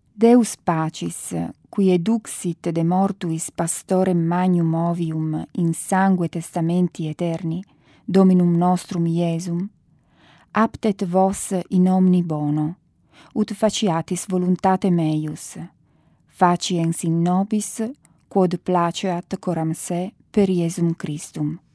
Deus pacis, qui eduxit de mortuis pastorem magnum ovium in sangue testamenti eterni, Dominum nostrum Iesum, aptet vos in omni bono, ut faciatis voluntatem eius, faciens in nobis, quod placeat coram se per Iesum Christum.